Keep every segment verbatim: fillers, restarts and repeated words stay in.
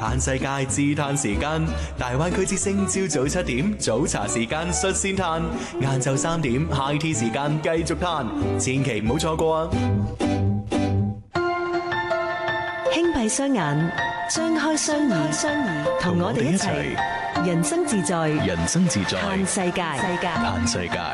嘆世界自嘆時間，大灣區之聲朝早七點早茶時間率先嘆，晏晝三點 high tea 時間繼續嘆，千祈唔好錯過啊！ 輕閉雙眼，張開雙耳，雙耳同我哋一齊人生自在， 人生自在嘆世界，世界嘆世界。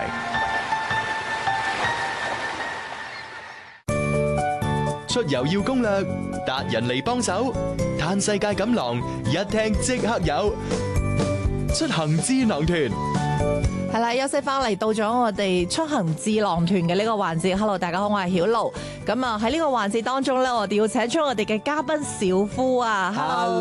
出遊要攻略，達人嚟幫手，嘆世界錦囊一聽即刻有，出行智囊團。 係啦，休息翻嚟到咗我哋出行智囊團嘅呢個環節。Hello， 大家好，我係曉露。咁啊喺呢個環節當中咧，我哋要請出我哋嘅嘉賓小夫啊。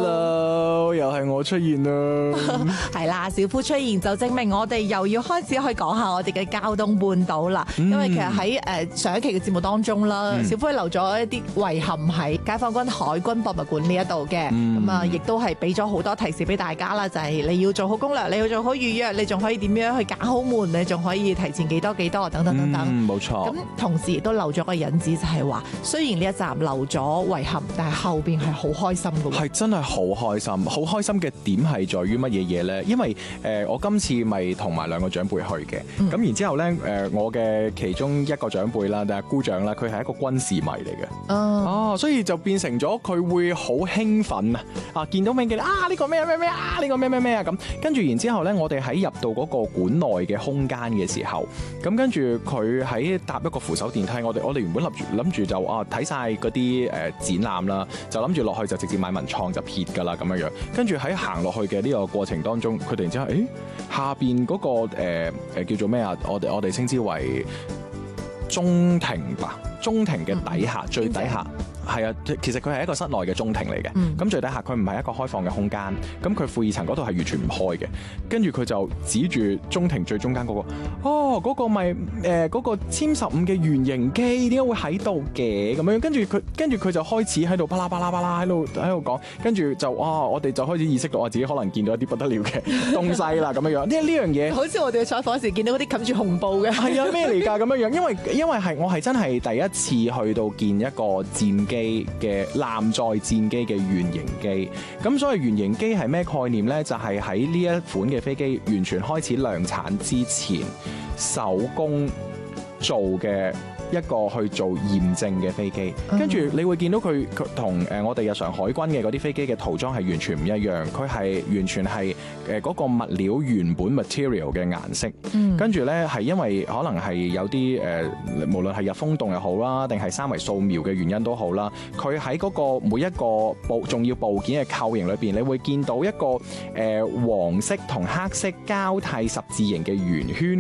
Hello， 又係我出現啦。 係啦，小夫出現就證明我哋又要開始去講下我哋嘅交通半島啦。嗯、因為其實喺誒上一期嘅節目當中啦，嗯、小夫留咗一啲遺憾喺解放軍海軍博物館呢一度嘅。咁啊、嗯，亦都係俾咗好多提示俾大家啦，就係、是、你要做好攻略，你要做好預約，你仲可以點樣去揀好門，你仲可以提前幾多幾多等等等等。 嗯，冇錯。 咁同時亦都留咗個引子，就係話，雖然呢一集留咗遺憾，但係後邊係好開心嘅。 係真係好開心，好開心嘅點係在於乜嘢嘢咧？因為誒、呃，我今次咪同埋兩個長輩去嘅，咁、嗯、然之後咧，誒、呃，我嘅其中一個長輩啦，定係姑丈啦，佢係一個軍事迷嚟嘅。哦，哦，所以就變成咗佢會好興奮啊！啊，見到咩嘅啊？呢、這個咩咩咩啊？呢、這個咩咩咩啊？咁跟住然之後咧，我哋喺入到嗰個館內嘅空間嘅時候，咁跟住佢喺搭一個扶手電梯，我哋我哋原本諗住諗住就啊睇晒嗰啲誒展覽啦，就諗住落去就直接買文創就撇噶啦咁樣樣，跟住喺行落去嘅呢個過程當中，佢突然之間誒下邊嗰、嗰個誒誒、呃、叫做咩啊？我哋我哋稱之為中庭吧，中庭嘅底下、嗯、最底下。係啊，其實佢係一個室內嘅中庭嚟嘅，咁、嗯、最底下佢唔係一個開放嘅空間，咁佢負二層嗰度係完全唔開嘅，跟住佢就指住中庭最中間嗰、嗰個，哦嗰、嗰個咪誒嗰個殲十五嘅原型機點解會喺度嘅咁樣，跟住佢跟住佢就開始喺度巴拉巴拉巴拉喺度喺度講，跟住就哇、哦、我哋就開始意識到我自己可能見到一啲不得了嘅東西啦咁樣樣，呢呢樣嘢好似我哋採訪時見到嗰啲冚住紅布嘅， 係啊咩嚟㗎咁樣樣，因為因為係我係真係第一次去到見一個戰機嘅艦載戰機嘅原型機，咁所以原型機係咩概念呢？就係喺呢一款嘅飛機完全開始量產之前，手工做嘅一個去做驗證嘅飛機，跟住你會見到佢佢同誒我哋日常海軍嘅嗰啲飛機嘅塗裝係完全唔一樣，佢係完全係誒嗰個物料原本 material 嘅顏色，跟住咧係因為可能係有啲誒、呃、無論係入風洞又好啦，定係三維掃描嘅原因都好啦，佢喺嗰個每一個部重要部件嘅構型裏邊，你會見到一個誒、呃、黃色同黑色交替十字形嘅圓圈